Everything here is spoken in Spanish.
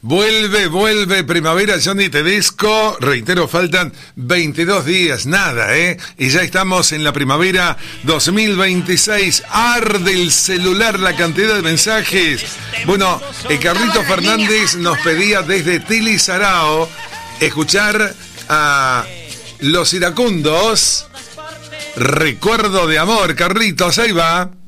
Vuelve Primavera Johnny Tedesco. Reitero, faltan 22 días, nada, y ya estamos en la primavera 2026. Arde el celular la cantidad de mensajes. Bueno, Carlito Fernández nos pedía desde Tilizarao escuchar a Los Iracundos. Recuerdo de amor, Carlitos, ahí va.